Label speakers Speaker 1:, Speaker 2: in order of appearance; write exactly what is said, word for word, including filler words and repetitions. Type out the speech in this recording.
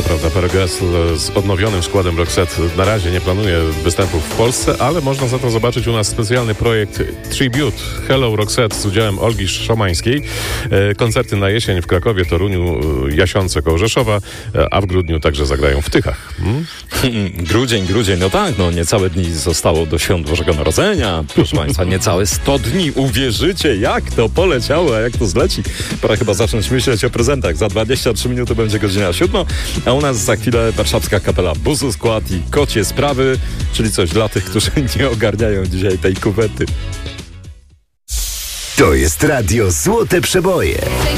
Speaker 1: prawda, Peregessel z odnowionym składem Roxette na razie nie planuje występów w Polsce, ale można za to zobaczyć u nas specjalny projekt Tribute Hello Roxette z udziałem Olgi Szomańskiej. Koncerty na jesień w Krakowie, Toruniu, Jasionce koło Rzeszowa, a w grudniu także zagrają w Tychach. Hmm?
Speaker 2: Grudzień, grudzień, no tak, no niecałe dni zostało do świąt Bożego Narodzenia. Proszę Państwa, niecałe sto dni. Uwierzycie, jak to poleciało, a jak to zleci. Pora chyba zacząć myśleć o prezentach. Za dwadzieścia trzy minuty będzie godzina siódma, a u nas za chwilę warszawska kapela Buzu Skład i Kocie Sprawy, czyli coś dla tych, którzy nie ogarniają dzisiaj tej kuwety.
Speaker 3: To jest radio Złote Przeboje.